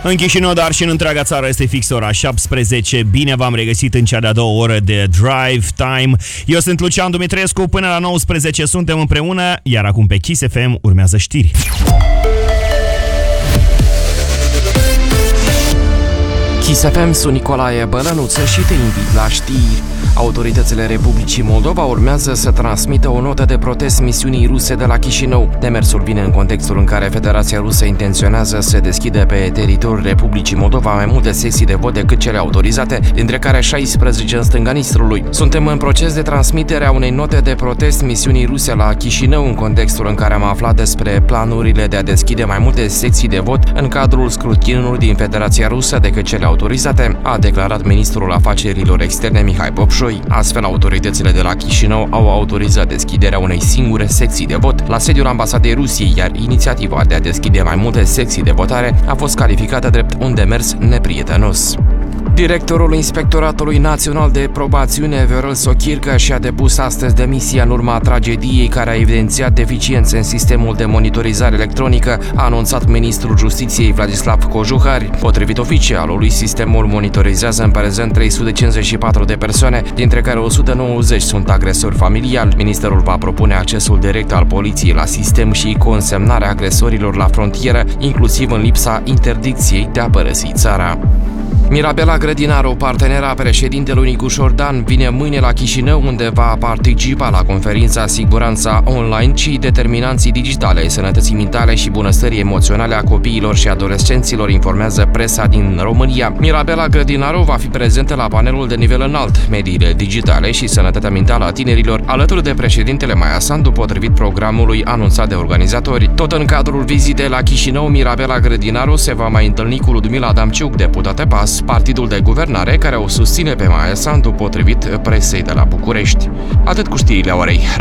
În Chișinău, dar și în întreaga țară este fix ora 17. Bine v-am regăsit în cea de-a doua oră de Drive Time. Eu sunt Lucian Dumitrescu, până la 19 suntem împreună, iar acum pe Kiss FM urmează știri. Kiss FM, sunt Nicolae Bălănuță și te invit la știri. Autoritățile Republicii Moldova urmează să transmită o notă de protest misiunii ruse de la Chișinău. Demersul vine în contextul în care Federația Rusă intenționează să deschidă pe teritoriul Republicii Moldova mai multe secții de vot decât cele autorizate, dintre care 16 în stânga Nistrului. Suntem în proces de transmitere a unei note de protest misiunii ruse la Chișinău, în contextul în care am aflat despre planurile de a deschide mai multe secții de vot în cadrul scrutinului din Federația Rusă decât cele autorizate, a declarat ministrul afacerilor externe Mihai Popșoi. Astfel, autoritățile de la Chișinău au autorizat deschiderea unei singure secții de vot la sediul ambasadei Rusiei, iar inițiativa de a deschide mai multe secții de votare a fost calificată drept un demers neprietenos. Directorul Inspectoratului Național de Probațiune, Viorel Sochircă, și-a depus astăzi demisia în urma tragediei care a evidențiat deficiențe în sistemul de monitorizare electronică, a anunțat ministrul Justiției Vladislav Cojuhari. Potrivit oficialului, sistemul monitorizează în prezent 354 de persoane, dintre care 190 sunt agresori familiali. Ministerul va propune accesul direct al poliției la sistem și consemnarea agresorilor la frontieră, inclusiv în lipsa interdicției de a părăsi țara. Mirabela Grădinaru, partenera președintelui Nicușor Dan, vine mâine la Chișinău, unde va participa la conferința Siguranța Online și determinanții digitale ai sănătății mentale și bunăstării emoționale a copiilor și adolescenților, informează presa din România. Mirabela Grădinaru va fi prezentă la panelul de nivel înalt, mediile digitale și sănătatea mentală a tinerilor, alături de președintele Maia Sandu, potrivit programului anunțat de organizatori. Tot în cadrul vizitei la Chișinău, Mirabela Grădinaru se va mai întâlni cu Ludmila Damciuc, deputată PAS, partidul de guvernare care o susține pe Maia Sandu, potrivit presei de la București. Atât cu știrile orei.